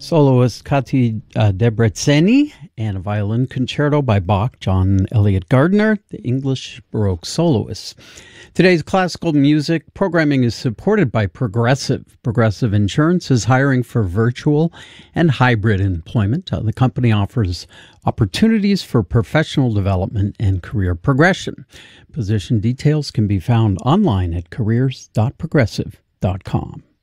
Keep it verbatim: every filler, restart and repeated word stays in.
Soloist Kati uh, Debreceni and a violin concerto by Bach, John Elliott Gardner, the English Baroque soloists. Today's classical music programming is supported by Progressive. Progressive Insurance is hiring for virtual and hybrid employment. Uh, the company offers opportunities for professional development and career progression. Position details can be found online at careers dot progressive dot com.